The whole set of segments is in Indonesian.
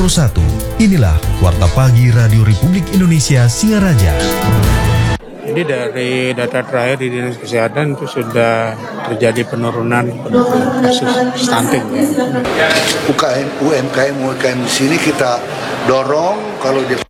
Inilah Warta Pagi Radio Republik Indonesia Singaraja. Jadi dari data terakhir di Dinas Kesehatan itu sudah terjadi penurunan kasus stunting. UMKM di sini kita dorong kalau dia.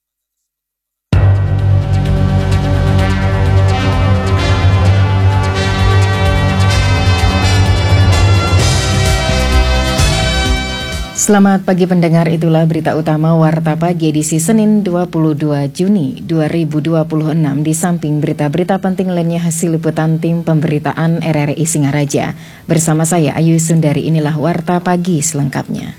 Selamat pagi pendengar, itulah berita utama Warta Pagi edisi Senin 22 Juni 2026. Di samping berita-berita penting lainnya hasil liputan tim pemberitaan RRI Singaraja. Bersama saya Ayu Sundari, inilah Warta Pagi selengkapnya.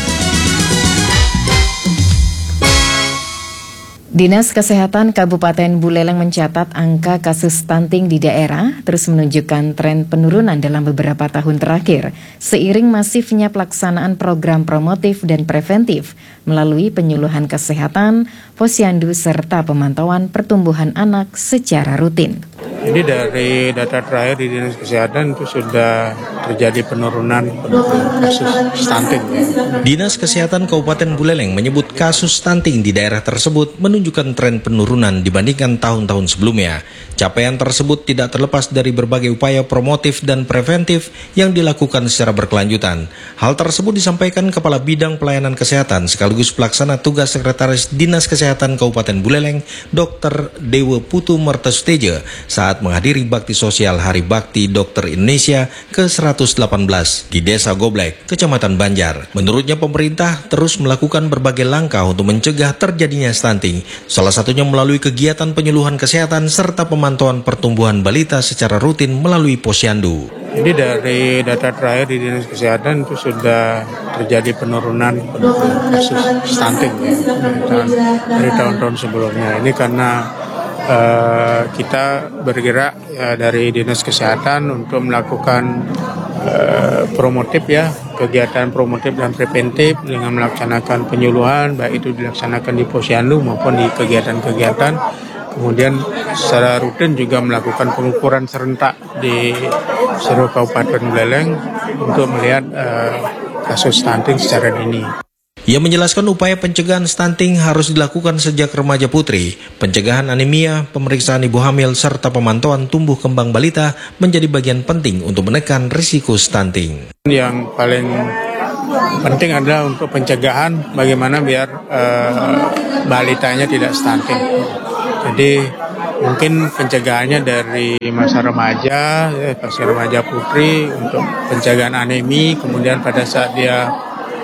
Dinas Kesehatan Kabupaten Buleleng mencatat angka kasus stunting di daerah terus menunjukkan tren penurunan dalam beberapa tahun terakhir, seiring masifnya pelaksanaan program promotif dan preventif melalui penyuluhan kesehatan, posyandu, serta pemantauan pertumbuhan anak secara rutin. Jadi dari data terakhir di Dinas Kesehatan itu sudah terjadi penurunan kasus stunting. Dinas Kesehatan Kabupaten Buleleng menyebut kasus stunting di daerah tersebut menunjukkan tren penurunan dibandingkan tahun-tahun sebelumnya. Capaian tersebut tidak terlepas dari berbagai upaya promotif dan preventif yang dilakukan secara berkelanjutan. Hal tersebut disampaikan Kepala Bidang Pelayanan Kesehatan sekaligus pelaksana tugas Sekretaris Dinas Kesehatan Kabupaten Buleleng, Dr. Dewa Putu Mertesuteja, saat menghadiri Bakti Sosial Hari Bakti Dokter Indonesia ke-118 di Desa Goblek, Kecamatan Banjar. Menurutnya pemerintah terus melakukan berbagai langkah untuk mencegah terjadinya stunting, salah satunya melalui kegiatan penyuluhan kesehatan serta pemantauan pertumbuhan balita secara rutin melalui posyandu. Jadi dari data terakhir di Dinas Kesehatan itu sudah terjadi penurunan kasus stunting dari tahun-tahun sebelumnya. Ini karena kita bergerak dari Dinas Kesehatan untuk melakukan promotif kegiatan promotif dan preventif dengan melaksanakan penyuluhan, baik itu dilaksanakan di posyandu maupun di kegiatan-kegiatan. Kemudian secara rutin juga melakukan pengukuran serentak di seluruh Kabupaten Buleleng untuk melihat kasus stunting secara dini. Ia menjelaskan upaya pencegahan stunting harus dilakukan sejak remaja putri. Pencegahan anemia, pemeriksaan ibu hamil, serta pemantauan tumbuh kembang balita menjadi bagian penting untuk menekan risiko stunting. Yang paling penting adalah untuk pencegahan bagaimana biar balitanya tidak stunting. Jadi mungkin pencegahannya dari masa remaja, masa remaja putri untuk pencegahan anemi, kemudian pada saat dia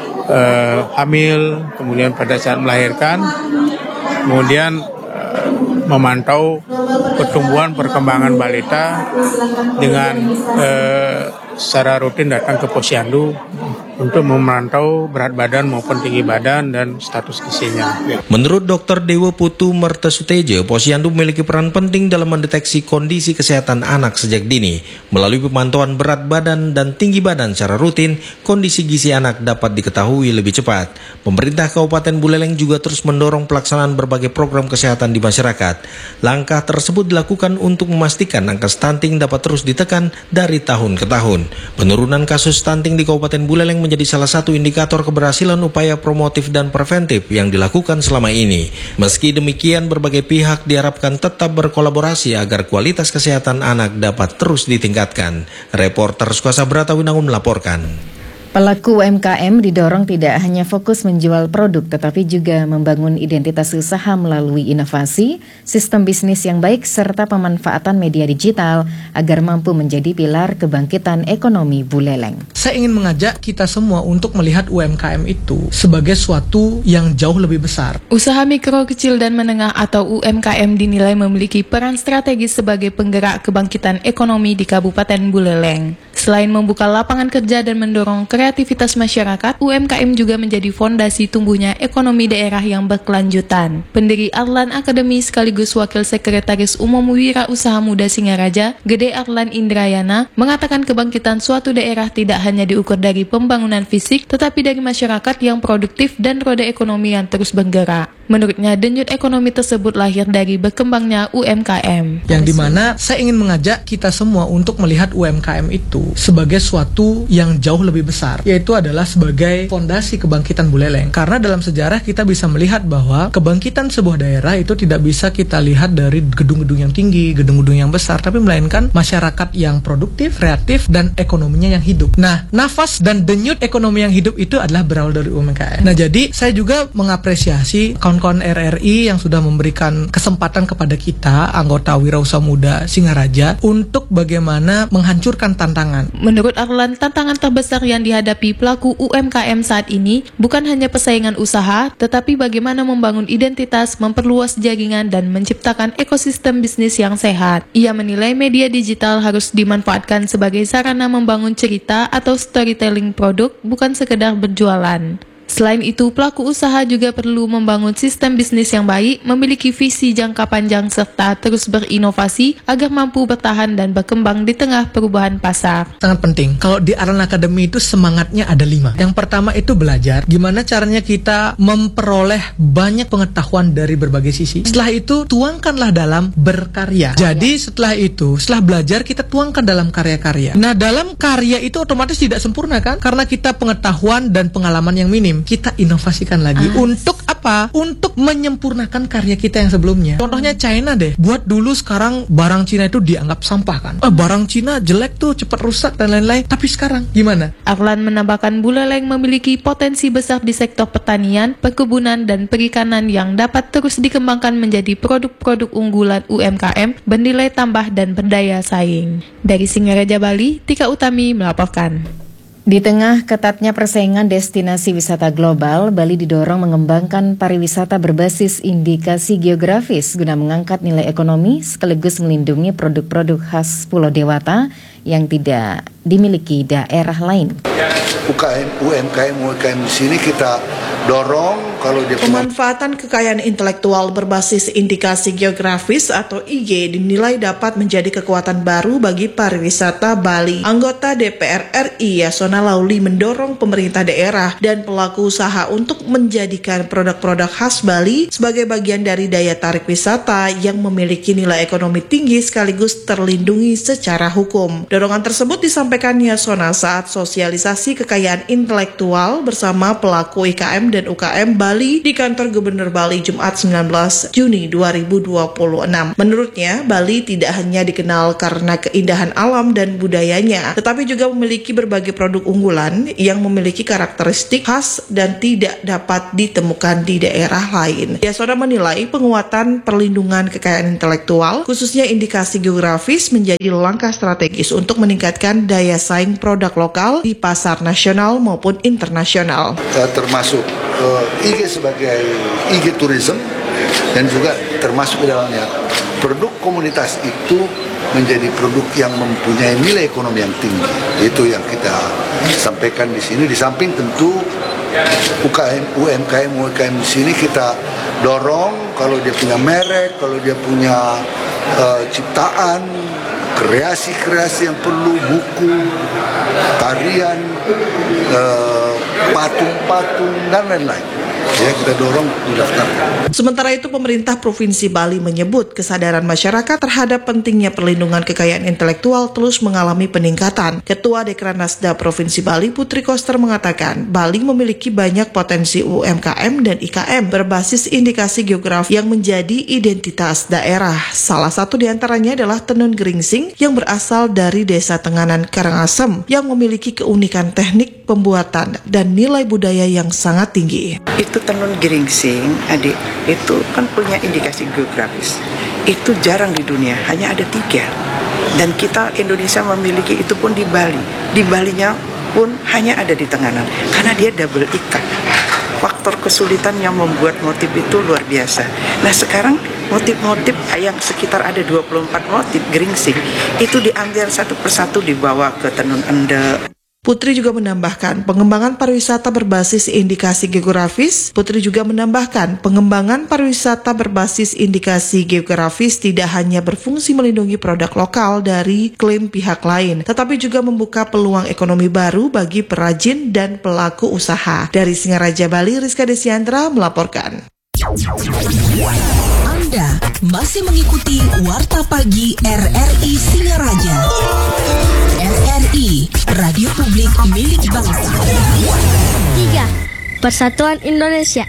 hamil, kemudian pada saat melahirkan, kemudian memantau pertumbuhan perkembangan balita dengan secara rutin datang ke posyandu untuk memantau berat badan maupun tinggi badan dan status gizinya. Menurut Dr. Dewa Putu Mertesuteja, posyandu memiliki peran penting dalam mendeteksi kondisi kesehatan anak sejak dini. Melalui pemantauan berat badan dan tinggi badan secara rutin, kondisi gizi anak dapat diketahui lebih cepat. Pemerintah Kabupaten Buleleng juga terus mendorong pelaksanaan berbagai program kesehatan di masyarakat. Langkah tersebut dilakukan untuk memastikan angka stunting dapat terus ditekan dari tahun ke tahun. Penurunan kasus stunting di Kabupaten Buleleng menjadi salah satu indikator keberhasilan upaya promotif dan preventif yang dilakukan selama ini. Meski demikian, berbagai pihak diharapkan tetap berkolaborasi agar kualitas kesehatan anak dapat terus ditingkatkan. Reporter Sukuasa Bratawinangun melaporkan. Pelaku UMKM didorong tidak hanya fokus menjual produk tetapi juga membangun identitas usaha melalui inovasi, sistem bisnis yang baik serta pemanfaatan media digital agar mampu menjadi pilar kebangkitan ekonomi Buleleng. Saya ingin mengajak kita semua untuk melihat UMKM itu sebagai suatu yang jauh lebih besar. Usaha mikro, kecil dan menengah atau UMKM dinilai memiliki peran strategis sebagai penggerak kebangkitan ekonomi di Kabupaten Buleleng. Selain membuka lapangan kerja dan mendorong kreativitas masyarakat, UMKM juga menjadi fondasi tumbuhnya ekonomi daerah yang berkelanjutan. Pendiri Arlan Academy sekaligus Wakil Sekretaris Umum Wira Usaha Muda Singaraja, Gede Arlan Indrayana, mengatakan kebangkitan suatu daerah tidak hanya diukur dari pembangunan fisik, tetapi dari masyarakat yang produktif dan roda ekonomi yang terus bergerak. Menurutnya, denyut ekonomi tersebut lahir dari berkembangnya UMKM. Yang dimana saya ingin mengajak kita semua untuk melihat UMKM itu sebagai suatu yang jauh lebih besar, yaitu adalah sebagai fondasi kebangkitan Buleleng. Karena dalam sejarah kita bisa melihat bahwa kebangkitan sebuah daerah itu tidak bisa kita lihat dari gedung-gedung yang tinggi, gedung-gedung yang besar, tapi melainkan masyarakat yang produktif, kreatif, dan ekonominya yang hidup. Nah, nafas dan denyut ekonomi yang hidup itu adalah berawal dari UMKM. Nah, jadi saya juga mengapresiasi kawan-kawan RRI yang sudah memberikan kesempatan kepada kita, anggota Wirausaha Muda Singaraja, untuk bagaimana menghancurkan tantangan. Menurut Arlan, tantangan terbesar yang dihadapi pelaku UMKM saat ini bukan hanya persaingan usaha, tetapi bagaimana membangun identitas, memperluas jaringan, dan menciptakan ekosistem bisnis yang sehat. Ia menilai media digital harus dimanfaatkan sebagai sarana membangun cerita atau storytelling produk, bukan sekedar berjualan. Selain itu, pelaku usaha juga perlu membangun sistem bisnis yang baik, memiliki visi jangka panjang, serta terus berinovasi agar mampu bertahan dan berkembang di tengah perubahan pasar. Sangat penting. Kalau di Arlan Academy itu semangatnya ada 5. Yang pertama itu belajar. Gimana caranya kita memperoleh banyak pengetahuan dari berbagai sisi. Setelah itu, tuangkanlah dalam berkarya. Jadi setelah itu, setelah belajar, kita tuangkan dalam karya-karya. Nah, dalam karya itu otomatis tidak sempurna kan? Karena kita pengetahuan dan pengalaman yang minim. Kita inovasikan lagi. Untuk apa? Untuk menyempurnakan karya kita yang sebelumnya. Contohnya China deh. Buat dulu, sekarang barang Cina itu dianggap sampah kan. Barang Cina jelek tuh, cepat rusak dan lain-lain. Tapi sekarang gimana? Arlan menambahkan Buleleng memiliki potensi besar di sektor pertanian, perkebunan, dan perikanan yang dapat terus dikembangkan menjadi produk-produk unggulan UMKM bernilai tambah dan berdaya saing. Dari Singaraja, Bali, Tika Utami melaporkan. Di tengah ketatnya persaingan destinasi wisata global, Bali didorong mengembangkan pariwisata berbasis indikasi geografis guna mengangkat nilai ekonomi sekaligus melindungi produk-produk khas Pulau Dewata yang tidak dimiliki daerah lain. UMKM di sini kita dorong kalau dia pemanfaatan kekayaan intelektual berbasis indikasi geografis atau IG dinilai dapat menjadi kekuatan baru bagi pariwisata Bali. Anggota DPR RI Yasona Lauli mendorong pemerintah daerah dan pelaku usaha untuk menjadikan produk-produk khas Bali sebagai bagian dari daya tarik wisata yang memiliki nilai ekonomi tinggi sekaligus terlindungi secara hukum. Dorongan tersebut disampaikan Yasona saat sosialisasi kekayaan intelektual bersama pelaku IKM dan UKM Bali di kantor Gubernur Bali Jumat 19 Juni 2026. Menurutnya, Bali tidak hanya dikenal karena keindahan alam dan budayanya, tetapi juga memiliki berbagai produk unggulan yang memiliki karakteristik khas dan tidak dapat ditemukan di daerah lain. Yasona menilai penguatan perlindungan kekayaan intelektual, khususnya indikasi geografis, menjadi langkah strategis untuk meningkatkan daya saing produk lokal di pasar nasional maupun internasional. Termasuk IG sebagai IG tourism dan juga termasuk di dalamnya produk komunitas itu menjadi produk yang mempunyai nilai ekonomi yang tinggi. Itu yang kita sampaikan di sini. Di samping tentu UMKM di sini kita dorong kalau dia punya merek, kalau dia punya ciptaan, kreasi-kreasi yang perlu, buku, tarian, patung-patung, dan lain-lain. Ya, kita dorong mendaftarkan. Sementara itu, pemerintah Provinsi Bali menyebut kesadaran masyarakat terhadap pentingnya perlindungan kekayaan intelektual terus mengalami peningkatan. Ketua Dekranasda Provinsi Bali, Putri Koster, mengatakan Bali memiliki banyak potensi UMKM dan IKM berbasis indikasi geografi yang menjadi identitas daerah. Salah satu di antaranya adalah tenun geringsing yang berasal dari Desa Tenganan Karangasem yang memiliki keunikan teknik pembuatan dan nilai budaya yang sangat tinggi. Itu tenun geringsing, adik, itu kan punya indikasi geografis. Itu jarang di dunia, hanya ada 3. Dan kita Indonesia memiliki itu pun di Bali. Di Balinya pun hanya ada di Tenganan, karena dia double ikat. Faktor kesulitan yang membuat motif itu luar biasa. Nah, sekarang motif-motif yang sekitar ada 24 motif geringsing itu diambil satu persatu dibawa ke tenun ende. Putri juga menambahkan pengembangan pariwisata berbasis indikasi geografis. Putri juga menambahkan pengembangan pariwisata berbasis indikasi geografis tidak hanya berfungsi melindungi produk lokal dari klaim pihak lain, tetapi juga membuka peluang ekonomi baru bagi perajin dan pelaku usaha. Dari Singaraja, Bali, Rizka Desiandra melaporkan. Anda masih mengikuti Warta Pagi RRI Singaraja. RRI, Radio Publik Milik Bangsa. 3. Persatuan Indonesia.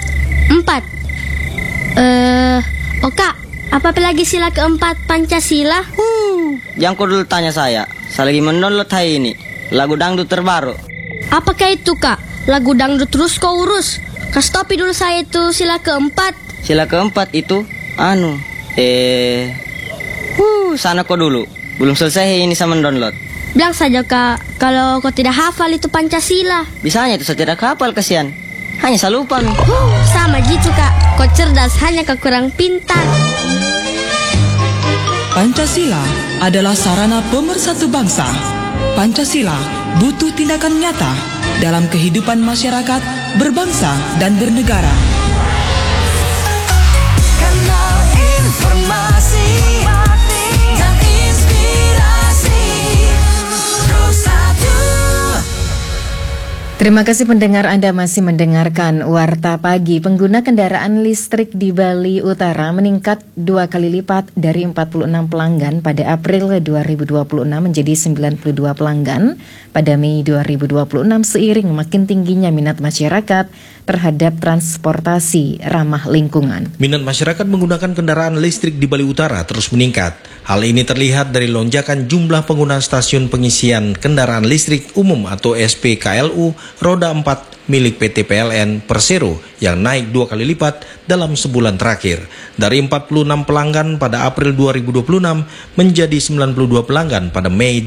4. Kak, apa lagi sila keempat Pancasila? Yang kau dulu tanya saya lagi mendownload hari ini lagu dangdut terbaru. Apakah itu, Kak? Lagu dangdut terus kau urus. Kasih topi dulu saya itu sila keempat. Sila keempat itu sana kau dulu. Belum selesai ini saya mendownload. Bilang saja, Kak, kalau kau tidak hafal itu Pancasila. Bisanya itu saya tidak hafal, kasihan. Hanya saya lupa. Sama gitu, Kak. Kau cerdas, hanya kau kurang pintar. Pancasila adalah sarana pemersatu bangsa. Pancasila butuh tindakan nyata dalam kehidupan masyarakat, berbangsa, dan bernegara. Kanal informasi dan inspirasi. Terima kasih pendengar, Anda masih mendengarkan Warta Pagi. Pengguna kendaraan listrik di Bali Utara meningkat 2 kali lipat dari 46 pelanggan pada April 2026 menjadi 92 pelanggan pada Mei 2026 seiring makin tingginya minat masyarakat terhadap transportasi ramah lingkungan. Minat masyarakat menggunakan kendaraan listrik di Bali Utara terus meningkat. Hal ini terlihat dari lonjakan jumlah pengguna stasiun pengisian kendaraan listrik umum atau SPKLU roda 4 milik PT PLN Persero yang naik 2 kali lipat dalam sebulan terakhir. Dari 46 pelanggan pada April 2026 menjadi 92 pelanggan pada Mei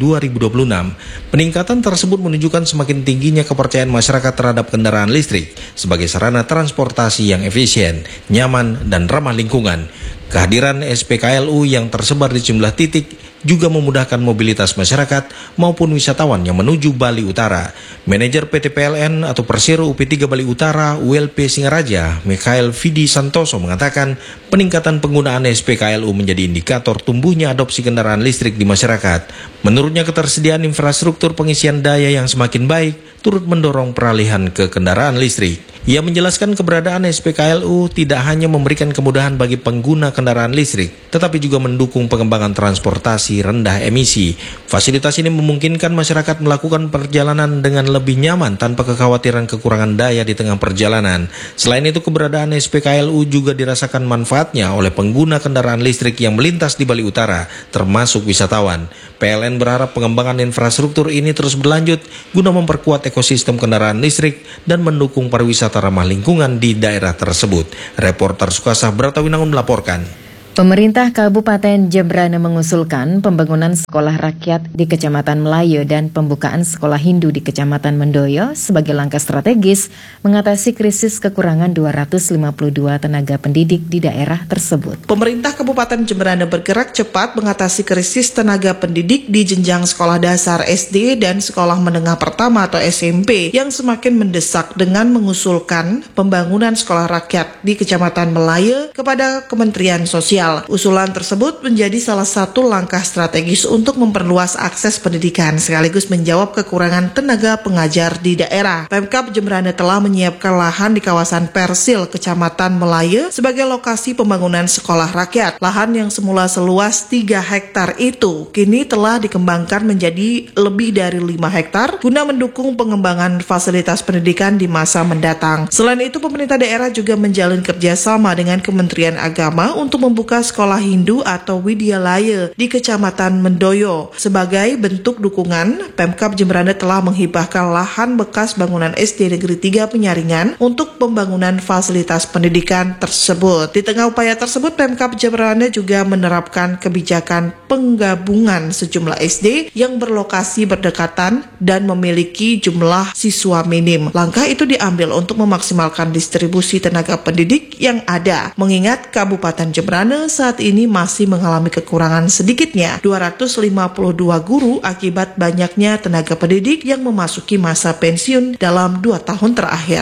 2026. Peningkatan tersebut menunjukkan semakin tingginya kepercayaan masyarakat terhadap kendaraan listrik sebagai sarana transportasi yang efisien, nyaman, dan ramah lingkungan. Kehadiran SPKLU yang tersebar di sejumlah titik juga memudahkan mobilitas masyarakat maupun wisatawan yang menuju Bali Utara. Manajer PT PLN atau Persero UP3 Bali Utara ULP Singaraja, Mikhail Vidi Santoso mengatakan peningkatan penggunaan SPKLU menjadi indikator tumbuhnya adopsi kendaraan listrik di masyarakat. Menurutnya ketersediaan infrastruktur pengisian daya yang semakin baik turut mendorong peralihan ke kendaraan listrik. Ia menjelaskan keberadaan SPKLU tidak hanya memberikan kemudahan bagi pengguna kendaraan listrik, tetapi juga mendukung pengembangan transportasi rendah emisi. Fasilitas ini memungkinkan masyarakat melakukan perjalanan dengan lebih nyaman tanpa kekhawatiran kekurangan daya di tengah perjalanan. Selain itu, keberadaan SPKLU juga dirasakan manfaatnya oleh pengguna kendaraan listrik yang melintas di Bali Utara, termasuk wisatawan. PLN berharap pengembangan infrastruktur ini terus berlanjut guna memperkuat ekosistem kendaraan listrik dan mendukung pariwisata ramah lingkungan di daerah tersebut. Reporter Sukasah Bratawinangun melaporkan. Pemerintah Kabupaten Jembrana mengusulkan pembangunan sekolah rakyat di Kecamatan Melayu dan pembukaan sekolah Hindu di Kecamatan Mendoyo sebagai langkah strategis mengatasi krisis kekurangan 252 tenaga pendidik di daerah tersebut. Pemerintah Kabupaten Jembrana bergerak cepat mengatasi krisis tenaga pendidik di jenjang sekolah dasar SD dan sekolah menengah pertama atau SMP yang semakin mendesak dengan mengusulkan pembangunan sekolah rakyat di Kecamatan Melayu kepada Kementerian Sosial. Usulan tersebut menjadi salah satu langkah strategis untuk memperluas akses pendidikan sekaligus menjawab kekurangan tenaga pengajar di daerah. Pemkab Jembrana telah menyiapkan lahan di kawasan Persil, Kecamatan Melayu sebagai lokasi pembangunan sekolah rakyat. Lahan yang semula seluas 3 hektar itu kini telah dikembangkan menjadi lebih dari 5 hektar guna mendukung pengembangan fasilitas pendidikan di masa mendatang. Selain itu, pemerintah daerah juga menjalin kerjasama dengan Kementerian Agama untuk membuka sekolah Hindu atau Widyalaya di Kecamatan Mendoyo. Sebagai bentuk dukungan, Pemkab Jembrana telah menghibahkan lahan bekas bangunan SD Negeri 3 Penyaringan untuk pembangunan fasilitas pendidikan tersebut. Di tengah upaya tersebut, Pemkab Jembrana juga menerapkan kebijakan penggabungan sejumlah SD yang berlokasi berdekatan dan memiliki jumlah siswa minim. Langkah itu diambil untuk memaksimalkan distribusi tenaga pendidik yang ada, mengingat Kabupaten Jembrana saat ini masih mengalami kekurangan sedikitnya 252 guru akibat banyaknya tenaga pendidik yang memasuki masa pensiun dalam 2 tahun terakhir.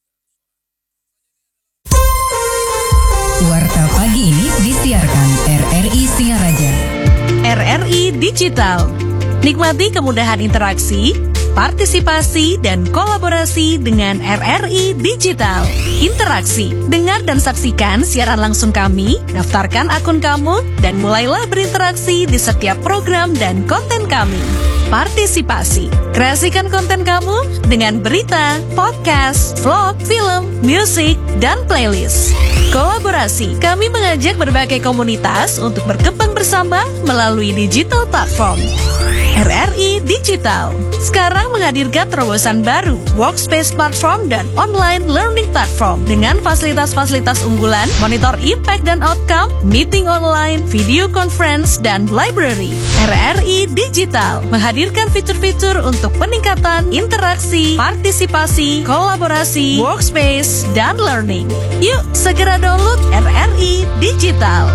Warta pagi ini disiarkan RRI Singaraja. RRI Digital. Nikmati kemudahan interaksi, partisipasi dan kolaborasi dengan RRI Digital. Interaksi, dengar dan saksikan siaran langsung kami, daftarkan akun kamu, dan mulailah berinteraksi di setiap program dan konten kami. Partisipasi, kreasikan konten kamu dengan berita, podcast, vlog, film, musik, dan playlist. Kolaborasi, kami mengajak berbagai komunitas untuk berkembang bersama melalui digital platform. RRI Digital sekarang menghadirkan terobosan baru, workspace platform dan online learning platform dengan fasilitas-fasilitas unggulan, monitor impact dan outcome, meeting online, video conference, dan library. RRI Digital menghadirkan fitur-fitur untuk peningkatan interaksi, partisipasi, kolaborasi, workspace, dan learning. Yuk segera download RRI Digital.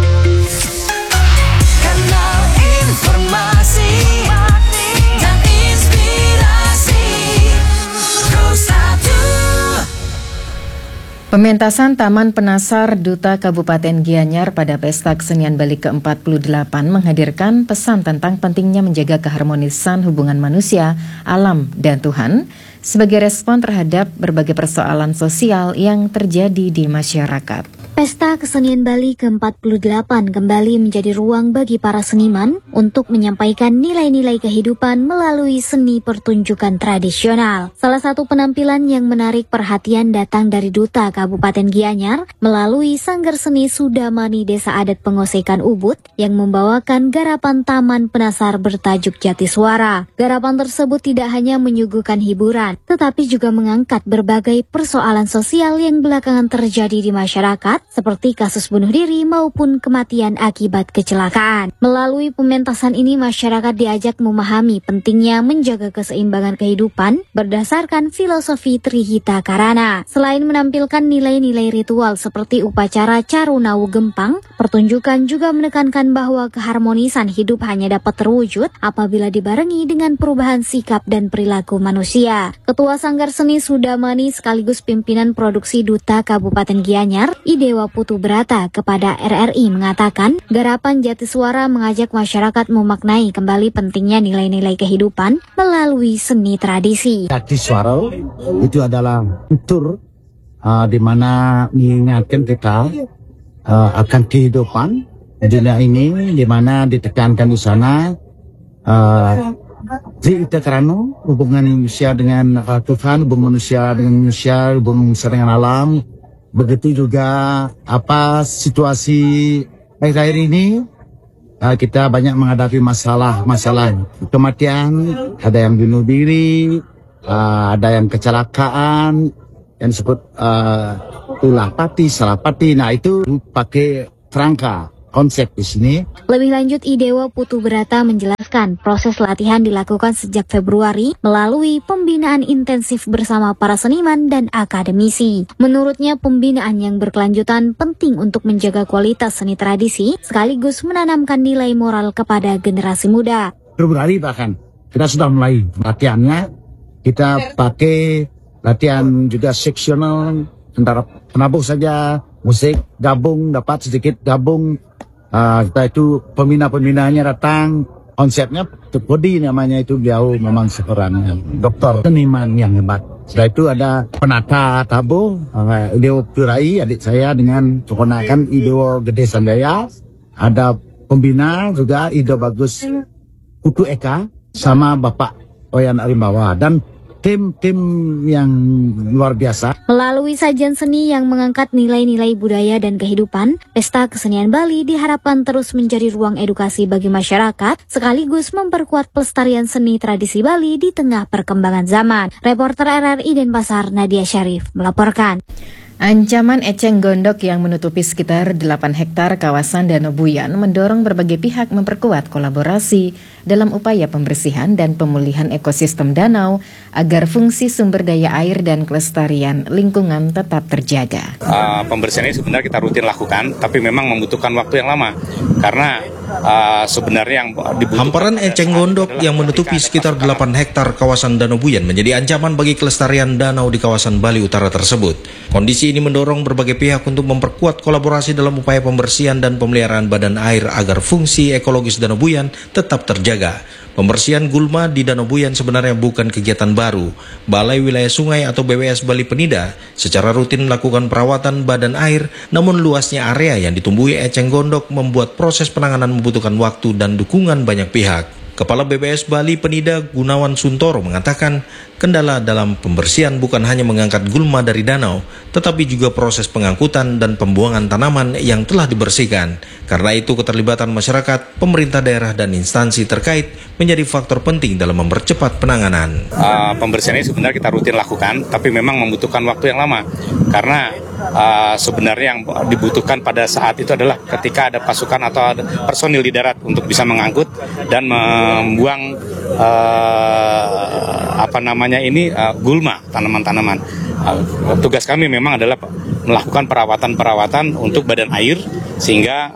Kanal informasi dan inspirasi Pro1. Pementasan Taman Penasar Duta Kabupaten Gianyar pada Pesta Kesenian Bali ke-48 menghadirkan pesan tentang pentingnya menjaga keharmonisan hubungan manusia, alam, dan Tuhan sebagai respon terhadap berbagai persoalan sosial yang terjadi di masyarakat. Pesta Kesenian Bali ke-48 kembali menjadi ruang bagi para seniman untuk menyampaikan nilai-nilai kehidupan melalui seni pertunjukan tradisional. Salah satu penampilan yang menarik perhatian datang dari Duta Kabupaten Gianyar melalui Sanggar Seni Sudamani Desa Adat Pengosekan Ubud yang membawakan garapan Taman Penasar bertajuk Jatiswara. Garapan tersebut tidak hanya menyuguhkan hiburan, tetapi juga mengangkat berbagai persoalan sosial yang belakangan terjadi di masyarakat, seperti kasus bunuh diri maupun kematian akibat kecelakaan. Melalui pementasan ini, masyarakat diajak memahami pentingnya menjaga keseimbangan kehidupan berdasarkan filosofi Trihita Karana. Selain menampilkan nilai-nilai ritual seperti upacara Carunawu Gempang, pertunjukan juga menekankan bahwa keharmonisan hidup hanya dapat terwujud apabila dibarengi dengan perubahan sikap dan perilaku manusia. Ketua Sanggar Seni Sudamani sekaligus pimpinan produksi Duta Kabupaten Gianyar, Idewa Putu Brata, kepada RRI mengatakan, garapan Jatiswara mengajak masyarakat memaknai kembali pentingnya nilai-nilai kehidupan melalui seni tradisi. Jatiswara itu adalah tutur di mana mengingatkan kita akan kehidupan dunia ini, di mana ditekankan di sana Trihita Karana, hubungan manusia dengan Tuhan, hubungan manusia dengan manusia, hubungan manusia dengan alam. Begitu juga situasi akhir-akhir ini kita banyak menghadapi masalah kematian, ada yang bunuh diri, ada yang kecelakaan, yang disebut ulah pati, salah pati. Nah itu pakai kerangka konsep di sini. Lebih lanjut, Idewa Putu Brata menjelaskan proses latihan dilakukan sejak Februari melalui pembinaan intensif bersama para seniman dan akademisi. Menurutnya, pembinaan yang berkelanjutan penting untuk menjaga kualitas seni tradisi sekaligus menanamkan nilai moral kepada generasi muda. Februari bahkan kita sudah mulai latihannya. Kita pakai latihan juga seksional, antara penabuh saja, musik gabung, dapat sedikit gabung. Kita itu pembina-pembinanya datang, konsepnya Bodi namanya, itu beliau memang seorang dokter seniman yang hebat. Setelah itu ada penata tabuh, Idewa Purai, adik saya dengan keponakan Idewa Gede Sandaya. Ada pembina juga Idewa Bagus Putu Eka sama Bapak Oyan Arimbawa, dan tim yang luar biasa. Melalui sajian seni yang mengangkat nilai-nilai budaya dan kehidupan, Pesta Kesenian Bali diharapkan terus menjadi ruang edukasi bagi masyarakat, sekaligus memperkuat pelestarian seni tradisi Bali di tengah perkembangan zaman. Reporter RRI Denpasar, Nadia Syarif, melaporkan. Ancaman eceng gondok yang menutupi sekitar 8 hektar kawasan Danau Buyan mendorong berbagai pihak memperkuat kolaborasi dalam upaya pembersihan dan pemulihan ekosistem danau agar fungsi sumber daya air dan kelestarian lingkungan tetap terjaga. Pembersihan ini sebenarnya kita rutin lakukan, tapi memang membutuhkan waktu yang lama karena sebenarnya yang dibutuhkan. Hamparan eceng gondok yang menutupi sekitar 8 hektar kawasan Danau Buyan menjadi ancaman bagi kelestarian danau di kawasan Bali Utara tersebut. Kondisi ini mendorong berbagai pihak untuk memperkuat kolaborasi dalam upaya pembersihan dan pemeliharaan badan air agar fungsi ekologis Danau Buyan tetap terjaga. Pembersihan gulma di Danau Buyan sebenarnya bukan kegiatan baru. Balai Wilayah Sungai atau BWS Bali Penida secara rutin melakukan perawatan badan air, namun luasnya area yang ditumbuhi eceng gondok membuat proses penanganan membutuhkan waktu dan dukungan banyak pihak. Kepala BBS Bali Penida Gunawan Suntoro mengatakan kendala dalam pembersihan bukan hanya mengangkat gulma dari danau, tetapi juga proses pengangkutan dan pembuangan tanaman yang telah dibersihkan. Karena itu keterlibatan masyarakat, pemerintah daerah dan instansi terkait menjadi faktor penting dalam mempercepat penanganan. Pembersihan ini sebenarnya kita rutin lakukan, tapi memang membutuhkan waktu yang lama. Karena sebenarnya yang dibutuhkan pada saat itu adalah ketika ada pasukan atau ada personil di darat untuk bisa mengangkut dan membuang gulma tanaman-tanaman. Tugas kami memang adalah melakukan perawatan untuk badan air sehingga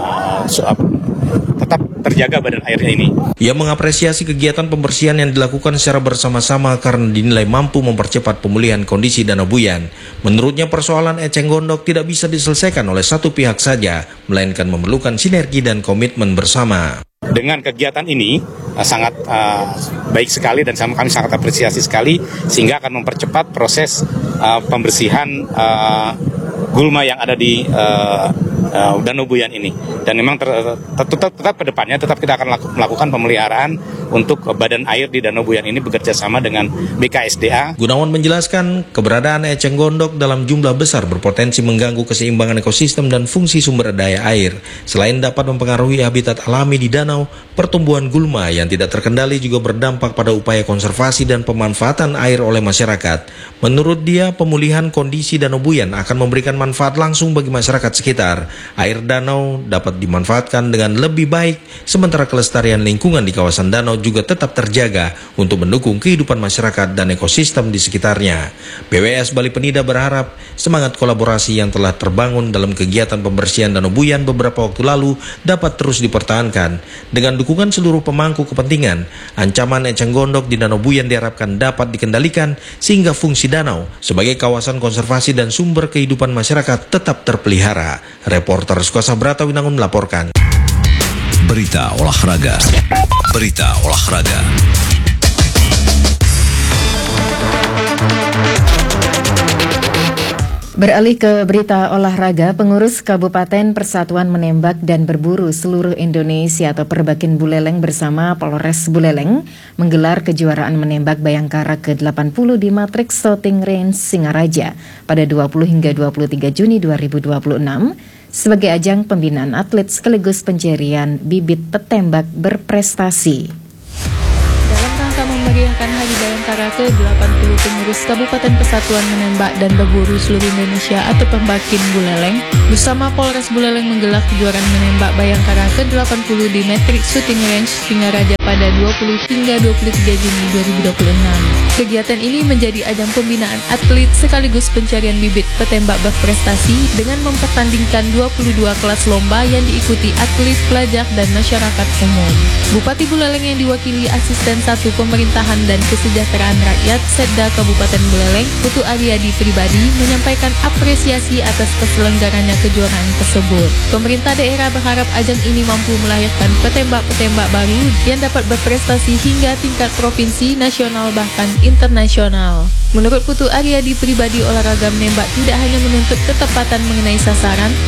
tetap terjaga badan airnya ini. Ia mengapresiasi kegiatan pembersihan yang dilakukan secara bersama-sama karena dinilai mampu mempercepat pemulihan kondisi Danau Buyan. Menurutnya persoalan eceng gondok tidak bisa diselesaikan oleh satu pihak saja, melainkan memerlukan sinergi dan komitmen bersama. Dengan kegiatan ini sangat baik sekali dan kami sangat apresiasi sekali sehingga akan mempercepat proses pembersihan gulma yang ada di Danau Buyan ini. Dan memang tetap ke depannya kita akan melakukan pemeliharaan untuk badan air di Danau Buyan ini bekerja sama dengan BKSDA. Gunawan menjelaskan keberadaan eceng gondok dalam jumlah besar berpotensi mengganggu keseimbangan ekosistem dan fungsi sumber daya air. Selain dapat mempengaruhi habitat alami di danau, pertumbuhan gulma yang tidak terkendali juga berdampak pada upaya konservasi dan pemanfaatan air oleh masyarakat. Menurut dia, pemulihan kondisi Danau Buyan akan memberikan manfaat langsung bagi masyarakat sekitar. Air danau dapat dimanfaatkan dengan lebih baik, sementara kelestarian lingkungan di kawasan danau juga tetap terjaga untuk mendukung kehidupan masyarakat dan ekosistem di sekitarnya. BWS Bali Penida berharap semangat kolaborasi yang telah terbangun dalam kegiatan pembersihan Danau Buyan beberapa waktu lalu dapat terus dipertahankan. Dengan dukungan seluruh pemangku kepentingan, ancaman eceng gondok di Danau Buyan diharapkan dapat dikendalikan sehingga fungsi danau sebagai kawasan konservasi dan sumber kehidupan masyarakat tetap terpelihara. Reporter Sukosa Brata Winangun melaporkan. Berita olahraga. Berita olahraga. Beralih ke berita olahraga, pengurus Kabupaten Persatuan Menembak dan Berburu Seluruh Indonesia atau Perbakin Buleleng bersama Polres Buleleng menggelar kejuaraan menembak Bayangkara ke-80 di Matrix Shooting Range Singaraja pada 20 hingga 23 Juni 2026 sebagai ajang pembinaan atlet sekaligus pencarian bibit petembak berprestasi. Dalam rangka memeriahkan Hari Bayangkara ke-80, pengurus Kabupaten Persatuan Menembak dan Berburu Seluruh Indonesia atau Perbakin Buleleng bersama Polres Buleleng menggelar kejuaraan menembak Bayangkara ke-80 di Matrix Shooting Range Singaraja pada 20 hingga 23 Juni 2026. Kegiatan ini menjadi ajang pembinaan atlet sekaligus pencarian bibit petembak berprestasi dengan mempertandingkan 22 kelas lomba yang diikuti atlet, pelajar, dan masyarakat umum. Bupati Buleleng yang diwakili Asisten 1 Pemerintahan dan Kesejahteraan Rakyat Setda Kabupaten Buleleng, Putu Aryadi pribadi menyampaikan apresiasi atas terselenggaranya kejuaraan tersebut. Pemerintah daerah berharap ajang ini mampu melahirkan petembak-petembak baru yang dapat berprestasi hingga tingkat provinsi, nasional, bahkan internasional. Menurut Putu Aryadi pribadi, olahraga menembak tidak hanya menuntut ketepatan mengenai sasaran,